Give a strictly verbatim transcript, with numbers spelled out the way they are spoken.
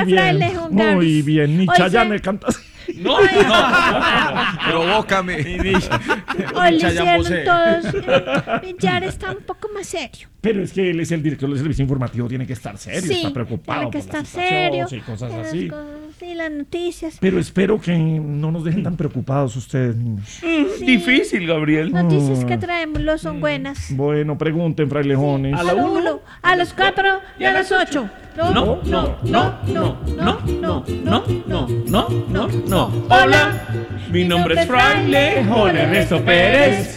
Hola, bien. fraile Juan Muy Carlos. bien. Ni Oye, Chayanne canta así. No, no. Provócame. Hoy le hicieron todos. Villar está un poco más serio. Pero es que él es el director del servicio informativo, tiene que estar serio, Sí, está preocupado tiene que por la estar situación serio. y cosas las así. cosas, sí, las noticias. Pero espero que no nos dejen tan preocupados ustedes, niños. Mm, Difícil, Gabriel. Noticias que traemos no son buenas. Bueno, pregunten, frailejones. A la uno, a las cuatro y a las ocho. No, no, no, no, no, no, no, no, no, no, no. Hola, mi nombre es Fraile Juan Ernesto Pérez.